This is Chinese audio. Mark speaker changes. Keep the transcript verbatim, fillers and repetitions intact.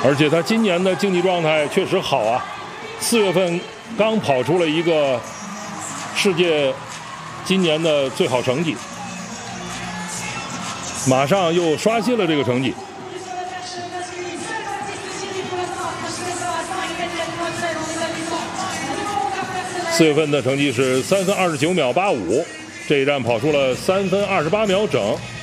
Speaker 1: 而且他今年的竞技状态确实好啊，四月份刚跑出了一个世界今年的最好成绩，马上又刷新了这个成绩。四月份的成绩是三分二十九秒八五，这一站跑出了三分二十八秒整。